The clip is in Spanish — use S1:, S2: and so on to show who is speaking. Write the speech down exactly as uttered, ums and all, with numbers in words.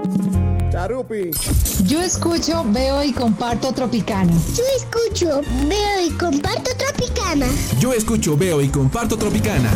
S1: Charupi.
S2: Yo escucho, veo y comparto Tropicana.
S3: Yo escucho, veo y comparto Tropicana.
S4: Yo escucho, veo y comparto Tropicana.